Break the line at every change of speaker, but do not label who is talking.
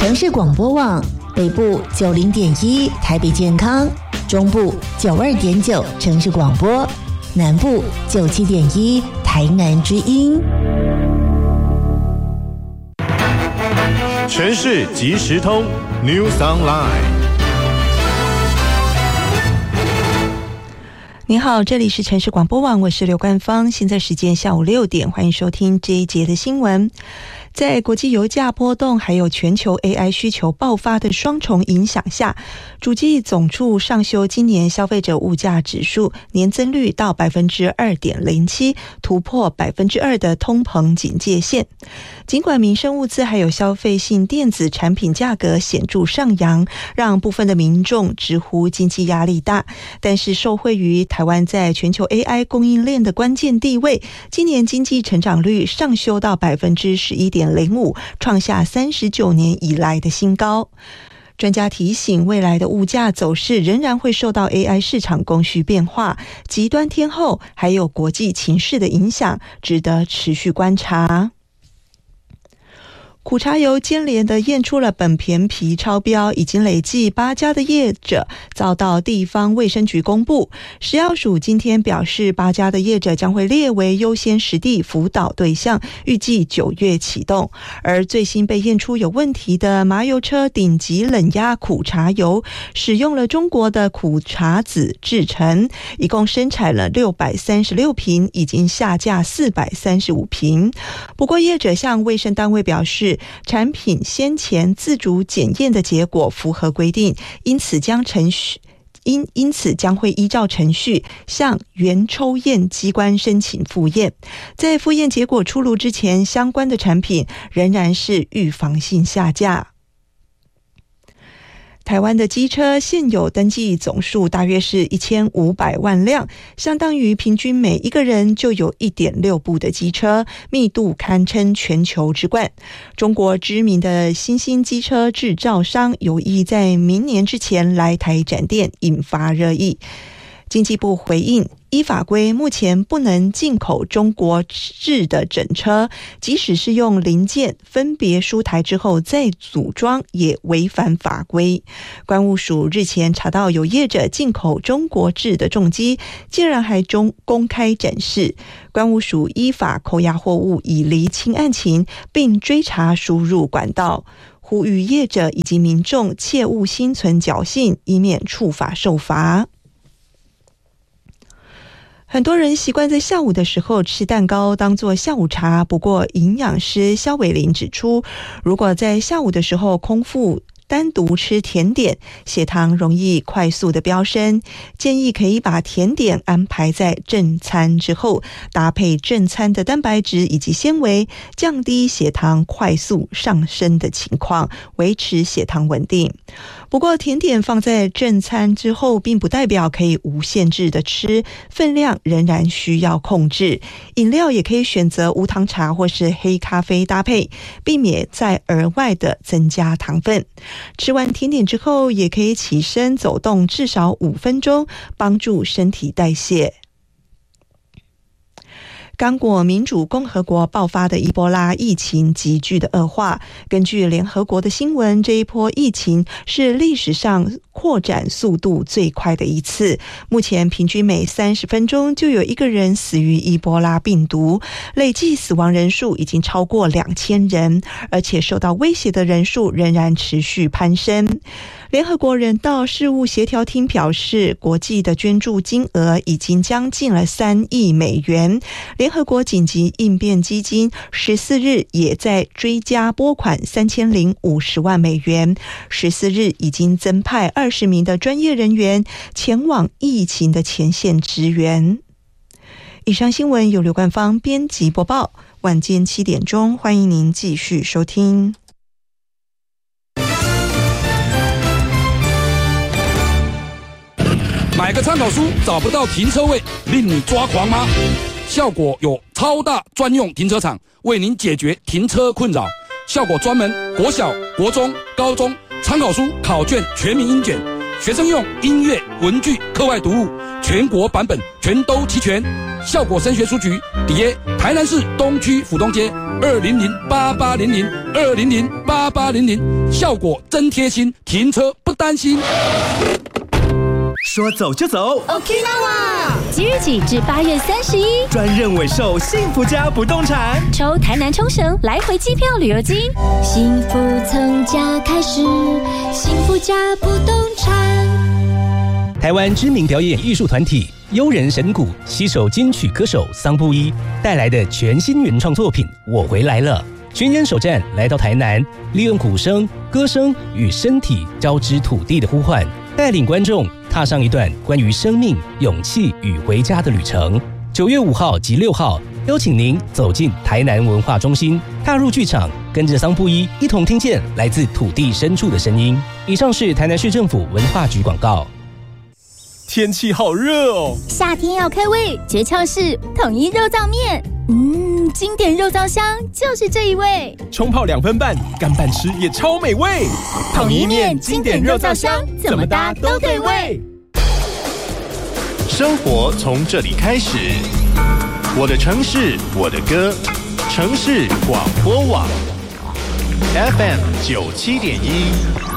城市广播网北部90.1台北健康，中部92.9城市广播，南部97.1台南之音。
城市即时通 News Online。
您好，这里是城市广播网，我是刘冠芳，现在时间下午6点，欢迎收听这一节的新闻。在国际油价波动还有全球 AI 需求爆发的双重影响下，主计总处上修今年消费者物价指数年增率到 2.07%， 突破 2% 的通膨警戒线。尽管民生物资还有消费性电子产品价格显著上扬，让部分的民众直呼经济压力大，但是受惠于台湾在全球 AI 供应链的关键地位，今年经济成长率上修到 11.05%， 创下39年以来的新高。专家提醒，未来的物价走势仍然会受到 AI 市场供需变化、极端天候还有国际情势的影响，值得持续观察。苦茶油接连的验出了苯醛醚超标，已经累计8家的业者遭到地方卫生局公布。食药署今天表示，8家的业者将会列为优先实地辅导对象，预计9月启动。而最新被验出有问题的麻油车顶级冷压苦茶油，使用了中国的苦茶籽制成，一共生产了636瓶，已经下架435瓶。不过业者向卫生单位表示，产品先前自主检验的结果符合规定，因此将会依照程序向原抽验机关申请复验。在复验结果出炉之前，相关的产品仍然是预防性下架。台湾的机车现有登记总数大约是1500万辆，相当于平均每一个人就有 1.6 部的机车，密度堪称全球之冠。中国知名的新兴机车制造商有意在明年之前来台展店，引发热议。经济部回应，依法规目前不能进口中国制的整车，即使是用零件分别输台之后再组装，也违反法规。关务署日前查到有业者进口中国制的重机，竟然还公开展示。关务署依法扣押货物，以厘清案情，并追查输入管道。呼吁业者以及民众切勿心存侥幸，以免触法受罚。很多人习惯在下午的时候吃蛋糕当作下午茶，不过营养师肖伟林指出，如果在下午的时候空腹单独吃甜点，血糖容易快速的飙升，建议可以把甜点安排在正餐之后，搭配正餐的蛋白质以及纤维，降低血糖快速上升的情况，维持血糖稳定。不过甜点放在正餐之后并不代表可以无限制的吃，分量仍然需要控制。饮料也可以选择无糖茶或是黑咖啡搭配，避免再额外的增加糖分。吃完甜点之后，也可以起身走动至少5分钟，帮助身体代谢。刚果民主共和国爆发的伊波拉疫情急剧的恶化，根据联合国的新闻，这一波疫情是历史上扩展速度最快的一次，目前平均每30分钟就有一个人死于伊波拉病毒，累计死亡人数已经超过2000人，而且受到威胁的人数仍然持续攀升。联合国人道事务协调厅表示，国际的捐助金额已经将近了3亿美元。联合国紧急应变基金14日也在追加拨款3050万美元，14日已经增派20名的专业人员前往疫情的前线支援。以上新闻由刘冠芳编辑播报，晚间7点钟，欢迎您继续收听。
买个参考书找不到停车位，令你抓狂吗？效果有超大专用停车场，为您解决停车困扰。效果专门国小、国中、高中参考书、考卷全民英检，学生用音乐、文具、课外读物，全国版本全都齐全。效果升学书局底耶台南市东区府东街 2008800，2008800，效果真贴心，停车不担心。
说走就走
，Okinawa！即日起至8月31，
专任委售幸福家不动产，
抽台南冲绳来回机票旅游金，幸福从家开始，幸福家不动产。
台湾知名表演艺术团体悠人神鼓携手金曲歌手桑布伊带来的全新原创作品《我回来了》，巡演首站来到台南，利用鼓声、歌声与身体交织土地的呼唤，带领观众踏上一段关于生命、勇气与回家的旅程。9月5号及6号，邀请您走进台南文化中心，踏入剧场，跟着桑布伊一同听见来自土地深处的声音。以上是台南市政府文化局广告。
天气好热哦，
夏天要开胃，诀窍是统一肉燥面。经典肉燥香就是这一味，
冲泡2分半，干拌吃也超美味。
统一面经典肉燥香，怎么搭都对味。
生活从这里开始，我的城市，我的歌，城市广播网 FM 97.1。